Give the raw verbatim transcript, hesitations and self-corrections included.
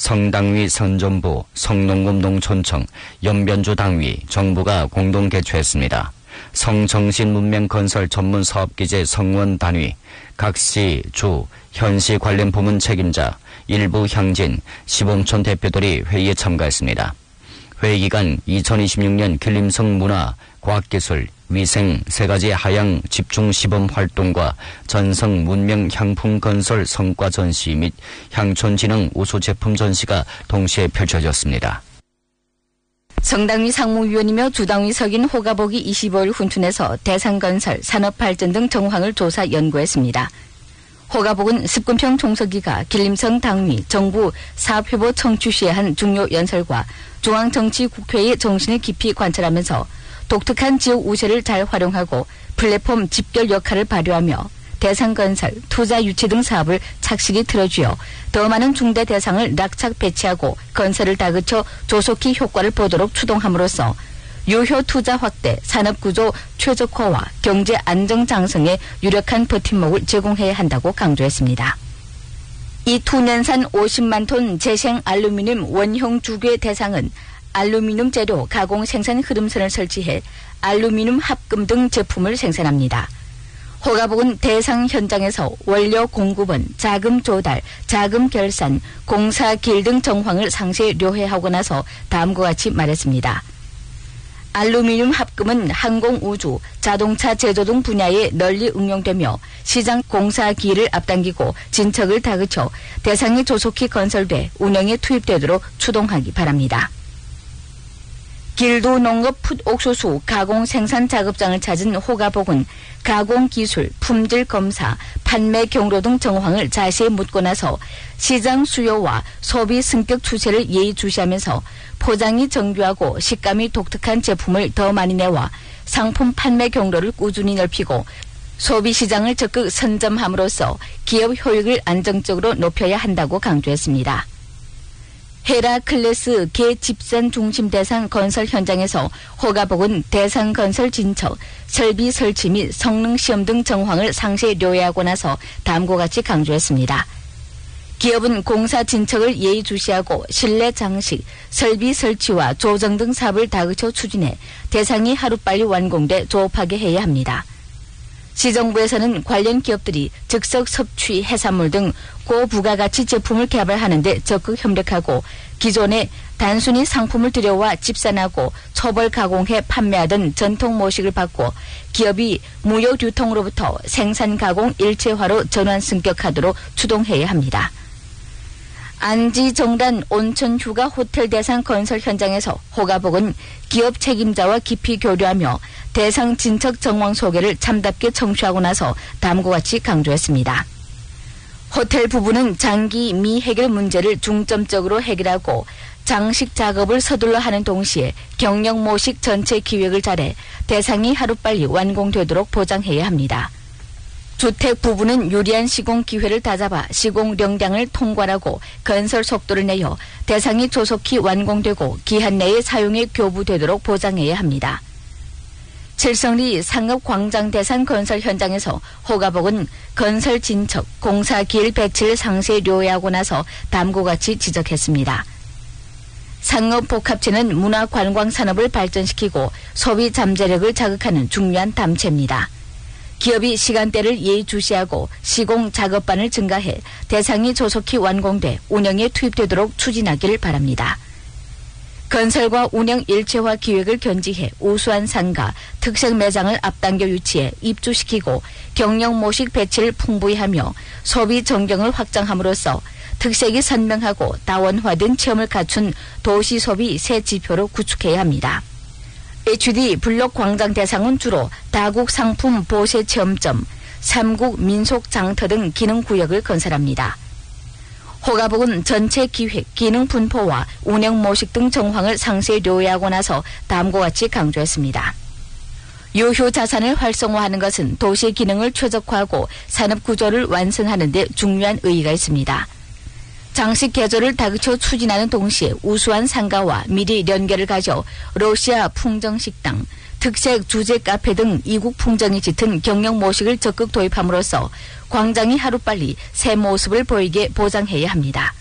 성당위 선전부, 성농금 농촌청, 연변주 당위, 정부가 공동 개최했습니다. 성정신문명건설 전문사업기재 성원단위, 각시, 주, 현시 관련 부문 책임자, 일부 향진, 시범촌 대표들이 회의에 참가했습니다. 회의 기간 이천이십육 년 길림성 문화, 과학기술, 위생 세 가지 하향 집중 시범 활동과 전성 문명 향품 건설 성과 전시 및 향촌진흥 우수 제품 전시가 동시에 펼쳐졌습니다. 성당위 상무위원이며 주당위 석인 호가복이 이십오 일 훈춘에서 대상건설, 산업발전 등 정황을 조사 연구했습니다. 호가복은 습근평 총서기가 길림성 당위, 정부 사업회보 청취시에 한 중요 연설과 중앙정치국회의 정신을 깊이 관찰하면서 독특한 지역 우세를 잘 활용하고 플랫폼 집결 역할을 발휘하며 대상건설, 투자 유치 등 사업을 착실히 틀어쥐어 더 많은 중대 대상을 낙착 배치하고 건설을 다그쳐 조속히 효과를 보도록 추동함으로써 유효 투자 확대, 산업구조 최적화와 경제 안정 장성에 유력한 버팀목을 제공해야 한다고 강조했습니다. 이 투년산 오십만 톤 재생 알루미늄 원형 주괴 대상은 알루미늄 재료 가공 생산 흐름선을 설치해 알루미늄 합금 등 제품을 생산합니다. 호가복은 대상 현장에서 원료 공급원, 자금 조달, 자금 결산, 공사 길 등 정황을 상세히 료해하고 나서 다음과 같이 말했습니다. 알루미늄 합금은 항공 우주, 자동차 제조 등 분야에 널리 응용되며 시장 공사 기일을 앞당기고 진척을 다그쳐 대상이 조속히 건설돼 운영에 투입되도록 추동하기 바랍니다. 길도 농업 풋 옥수수 가공 생산 작업장을 찾은 호가복은 가공 기술, 품질 검사, 판매 경로 등 정황을 자세히 묻고 나서 시장 수요와 소비 승격 추세를 예의주시하면서 포장이 정교하고 식감이 독특한 제품을 더 많이 내와 상품 판매 경로를 꾸준히 넓히고 소비 시장을 적극 선점함으로써 기업 효익을 안정적으로 높여야 한다고 강조했습니다. 헤라클레스 개 집산 중심 대상 건설 현장에서 호가복은 대상 건설 진척, 설비 설치 및 성능 시험 등 정황을 상세히 료해하고 나서 다음과 같이 강조했습니다. 기업은 공사 진척을 예의주시하고 실내 장식, 설비 설치와 조정 등 사업을 다그쳐 추진해 대상이 하루빨리 완공돼 조업하게 해야 합니다. 시정부에서는 관련 기업들이 즉석 섭취 해산물 등 고부가가치 제품을 개발하는 데 적극 협력하고 기존에 단순히 상품을 들여와 집산하고 초벌 가공해 판매하던 전통 모식을 바꿔 기업이 무역 유통으로부터 생산 가공 일체화로 전환 승격하도록 추동해야 합니다. 안지정단 온천휴가 호텔 대상 건설 현장에서 호가복은 기업 책임자와 깊이 교류하며 대상 진척 정황 소개를 참답게 청취하고 나서 다음과 같이 강조했습니다. 호텔 부부는 장기 미해결 문제를 중점적으로 해결하고 장식 작업을 서둘러 하는 동시에 경영 모식 전체 기획을 잘해 대상이 하루빨리 완공되도록 보장해야 합니다. 주택 부부는 유리한 시공 기회를 다잡아 시공 령량을 통과하고 건설 속도를 내어 대상이 조속히 완공되고 기한 내에 사용에 교부되도록 보장해야 합니다. 칠성리 상업광장 대상 건설 현장에서 호가복은 건설 진척, 공사 기일 배치를 상세히 료해하고 나서 다음과 같이 지적했습니다. 상업복합체는 문화관광산업을 발전시키고 소비 잠재력을 자극하는 중요한 담체입니다. 기업이 시간대를 예의주시하고 시공 작업반을 증가해 대상이 조속히 완공돼 운영에 투입되도록 추진하기를 바랍니다. 건설과 운영 일체화 기획을 견지해 우수한 상가, 특색 매장을 앞당겨 유치해 입주시키고 경영 모식 배치를 풍부히 하며 소비 전경을 확장함으로써 특색이 선명하고 다원화된 체험을 갖춘 도시 소비 새 지표로 구축해야 합니다. 에이치디 블록 광장 대상은 주로 다국 상품 보세 체험점, 삼국 민속 장터 등 기능 구역을 건설합니다. 호가복은 전체 기획, 기능 분포와 운영 모식 등 정황을 상세히 료해하고 나서 다음과 같이 강조했습니다. 유효 자산을 활성화하는 것은 도시 기능을 최적화하고 산업 구조를 완성하는 데 중요한 의의가 있습니다. 장식 개조를 다그쳐 추진하는 동시에 우수한 상가와 미리 연계를 가져 러시아 풍정식당, 특색 주제 카페 등 이국 풍정이 짙은 경영 모식을 적극 도입함으로써 광장이 하루빨리 새 모습을 보이게 보장해야 합니다.